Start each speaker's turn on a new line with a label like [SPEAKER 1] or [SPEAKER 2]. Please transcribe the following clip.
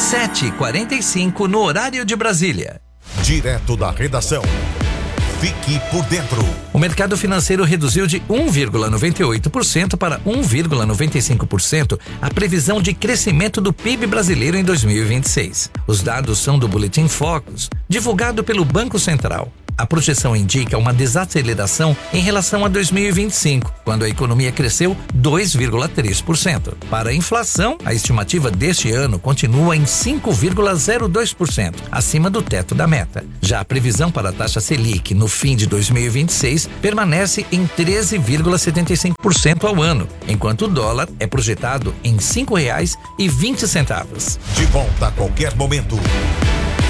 [SPEAKER 1] 7h45 no horário de Brasília.
[SPEAKER 2] Direto da redação. Fique por dentro.
[SPEAKER 1] O mercado financeiro reduziu de 1,98% para 1,95% a previsão de crescimento do PIB brasileiro em 2026. Os dados são do Boletim Focus, divulgado pelo Banco Central. A projeção indica uma desaceleração em relação a 2025, quando a economia cresceu 2,3%. Para a inflação, a estimativa deste ano continua em 5,02%, acima do teto da meta. Já a previsão para a taxa Selic no fim de 2026 permanece em 13,75% ao ano, enquanto o dólar é projetado em R$ 5,20.
[SPEAKER 2] De volta a qualquer momento.